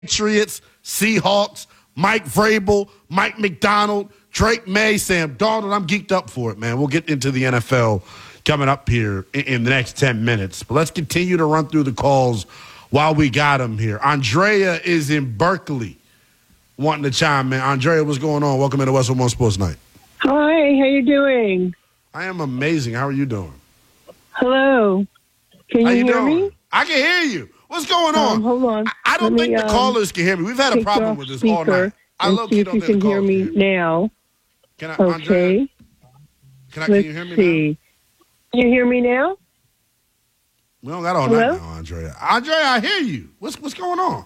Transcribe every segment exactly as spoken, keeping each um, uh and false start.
Patriots, Seahawks, Mike Vrabel, Mike McDonald, Drake May, Sam Darnold. I'm geeked up for it, man. We'll get into the N F L coming up here in, in the next ten minutes. But let's continue to run through the calls while we got them here. Andrea is in Berkeley wanting to chime in. Andrea, what's going on? Welcome into Westwood One Sports Night. Hi, how you doing? I am amazing. How are you doing? Hello. Can you, How you hear doing? me? I can hear you. What's going on? Um, hold on. I, I don't Let think me, the um, callers can hear me. We've had a take problem off with this all speaker night. I and low see key if don't you think can the hear callers me can hear now. Can I, Okay. Andrea, can, I, can Let's you hear me see. now? Can you hear me now? We don't got all Hello? night now, Andrea. Andrea, I hear you. What's what's going on?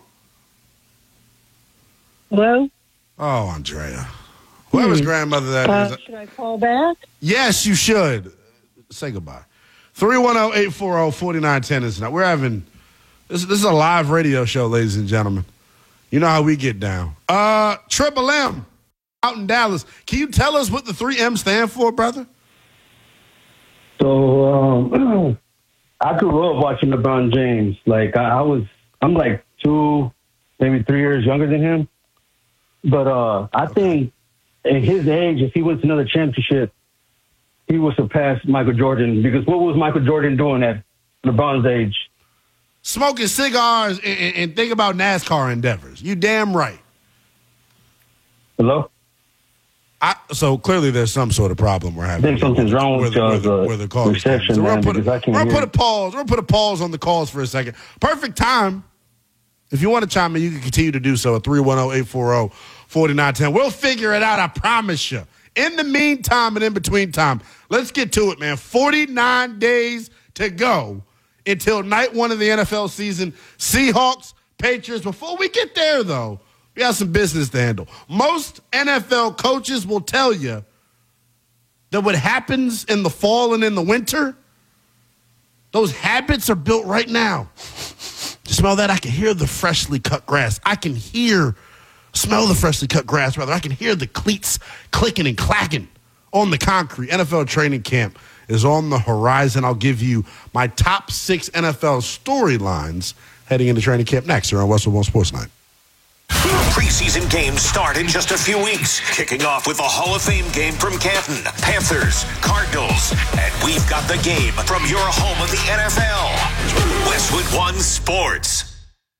Hello? Oh, Andrea. Whoever's Hmm. grandmother that Uh, is. should I call back? Yes, you should. Say goodbye. three one zero, eight four zero, four nine one zero is now. We're having this, this is a live radio show, ladies and gentlemen. You know how we get down. Uh, Triple M out in Dallas. Can you tell us what the three M stand for, brother? So um, I grew up watching LeBron James. Like I, I was, I'm like two, maybe three years younger than him. But uh, I think at his age, if he wins another championship, he will surpass Michael Jordan. Because what was Michael Jordan doing at LeBron's age? Smoking cigars and, and, and think about NASCAR endeavors. You damn right. Hello? I, so clearly there's some sort of problem we're having. I think something's wrong with where y'all's the, uh, where the call is coming. reception, So we're man, gonna put, because I a, can't we're gonna hear put a pause. We're gonna put a pause on the calls for a second. Perfect time. If you want to chime in, you can continue to do so at three one zero, eight four zero, four nine one zero. We'll figure it out, I promise you. In the meantime and in between time, let's get to it, man. forty-nine days to go until night one of the N F L season. Seahawks, Patriots. Before we get there, though, we have some business to handle. Most N F L coaches will tell you that what happens in the fall and in the winter, those habits are built right now. You smell that? I can hear the freshly cut grass. I can hear, smell the freshly cut grass, rather. I can hear the cleats clicking and clacking on the concrete. N F L training camp is on the horizon. I'll give you my top six N F L storylines heading into training camp next here on Westwood One Sports Night. Preseason games start in just a few weeks, kicking off with the Hall of Fame game from Canton, Panthers, Cardinals, and we've got the game from your home of the N F L, Westwood One Sports.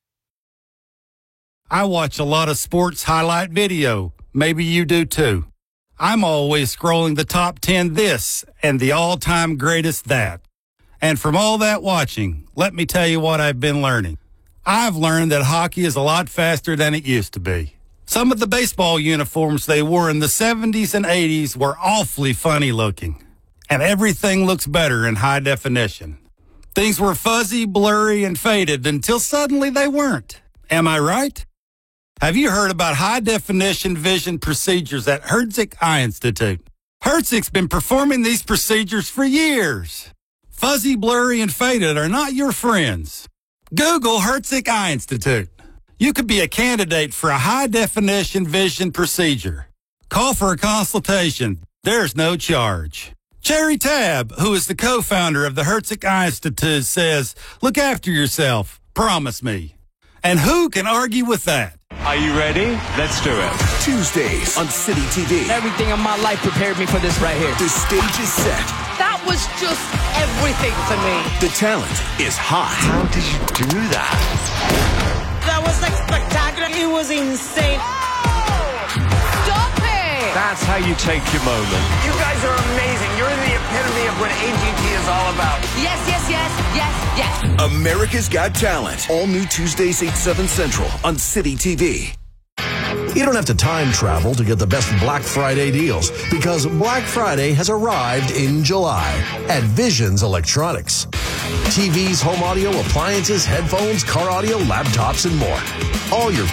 I watch a lot of sports highlight video. Maybe you do too. I'm always scrolling the top ten this and the all-time greatest that. And from all that watching, let me tell you what I've been learning. I've learned that hockey is a lot faster than it used to be. Some of the baseball uniforms they wore in the seventies and eighties were awfully funny looking. And everything looks better in high definition. Things were fuzzy, blurry, and faded until suddenly they weren't. Am I right? Have you heard about high-definition vision procedures at Herzig Eye Institute? Herzig's been performing these procedures for years. Fuzzy, blurry, and faded are not your friends. Google Herzig Eye Institute. You could be a candidate for a high-definition vision procedure. Call for a consultation. There's no charge. Cherry Tab, who is the co-founder of the Herzig Eye Institute, says, look after yourself. Promise me. And who can argue with that? Are you ready? Let's do it. Tuesdays on City T V. Everything in my life prepared me for this right here. The stage is set. That was just everything to me. The talent is hot. How did you do that? That was like spectacular. It was insane. Stop it! That's how you take your moment. You guys are amazing. You're the epitome of what A G T is all about. Yes, yes, yes, yes, yes. America's Got Talent. All new Tuesdays, eight, seven Central on City T V. You don't have to time travel to get the best Black Friday deals because Black Friday has arrived in July at Visions Electronics. T Vs, home audio, appliances, headphones, car audio, laptops, and more. All your